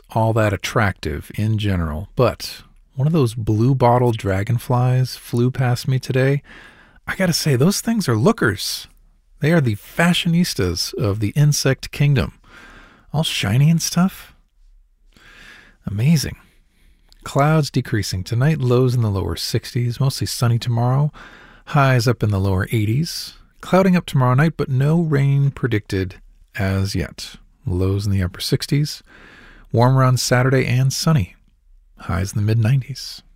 all that attractive in general, but one of those blue bottle dragonflies flew past me today. I gotta say, those things are lookers. They are the fashionistas of the insect kingdom. All shiny and stuff. Amazing. Clouds decreasing tonight, lows in the lower 60s, mostly sunny tomorrow, highs up in the lower 80s. Clouding up tomorrow night, but no rain predicted as yet. Lows in the upper 60s. Warmer on Saturday and sunny. Highs in the mid-90s.